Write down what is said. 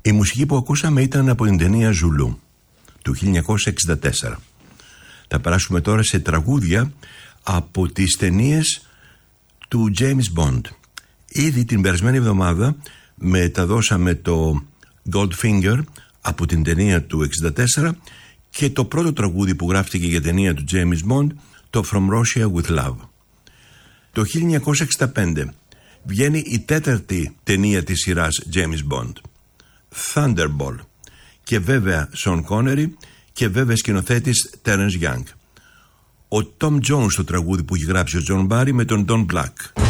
Η μουσική που ακούσαμε ήταν από την ταινία Ζουλού του 1964. Θα περάσουμε τώρα σε τραγούδια από τις ταινίες του James Bond. Ήδη την περασμένη εβδομάδα μεταδώσαμε το Goldfinger από την ταινία του 1964 και το πρώτο τραγούδι που γράφτηκε για ταινία του James Bond, το From Russia with Love. Το 1965 βγαίνει η τέταρτη ταινία της σειράς James Bond, Thunderball, και βέβαια Sean Connery και βέβαια σκηνοθέτης Terence Young. Ο Tom Jones το τραγούδι που έχει γράψει ο John Barry με τον Don Black.